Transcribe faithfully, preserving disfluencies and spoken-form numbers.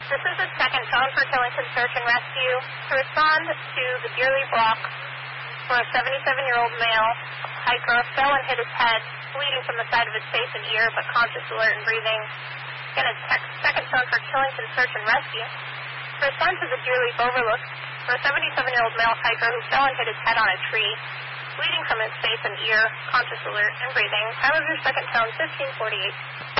This is the second tone for Killington Search and Rescue. To respond to the Dearly block for a seventy-seven-year-old male hiker fell and hit his head, bleeding from the side of his face and ear, but conscious, alert, and breathing. Again, a tech- second tone for Killington Search and Rescue. To respond to the Dearly Overlook for a seventy-seven-year-old male hiker who fell and hit his head on a tree, bleeding from his face and ear, conscious, alert, and breathing. Time of your second tone, fifteen forty-eight.